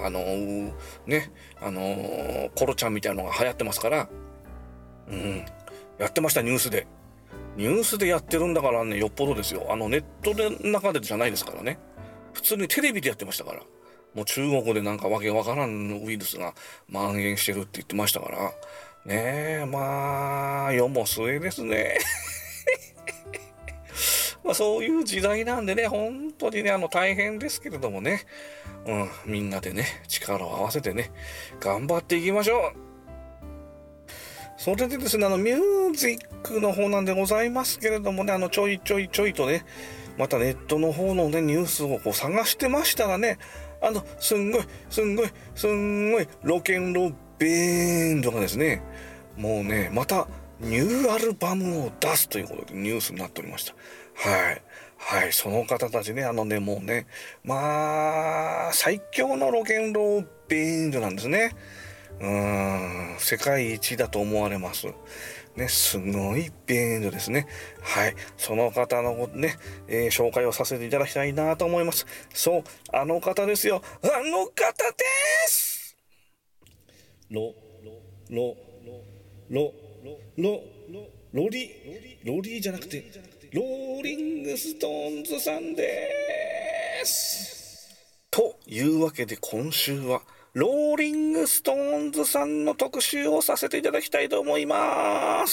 ね、コロちゃんみたいなのが流行ってますから、やってました、ニュースで。ニュースでやってるんだからね、よっぽどですよ。ネットで中でじゃないですからね。普通にテレビでやってましたから。もう中国でなんかわけわからんウイルスが蔓延してるって言ってましたから。ねえ、まあ、世も末ですね。まあそういう時代なんでね、本当にね、大変ですけれどもね。みんなでね、力を合わせてね、頑張っていきましょう。それでですね、ミュージックの方なんでございますけれどもね、ちょいちょいとね、またネットの方のね、ニュースをこう探してましたらね、すんごい、ロケンロベーンドがですね、もうね、また、ニューアルバムを出すということでニュースになっておりました。はい、その方たちね、もうね、まあ、最強のロケンローベーンドなんですね。世界一だと思われます。ね、すごいベーンドですね。はい。その方のね、紹介をさせていただきたいなと思います。そう、あの方ですよ。あの方ですロリーじゃなくて、ローリングストーンズさんです。というわけで今週は、ローリングストーンズさんの特集をさせていただきたいと思います。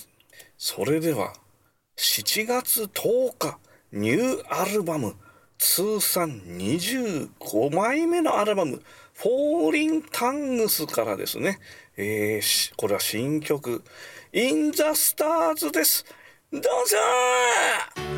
それでは、7月10日、ニューアルバム、通算25枚目のアルバム、フォーリンタングスからですね、これは新曲、インザスターズです。どうぞー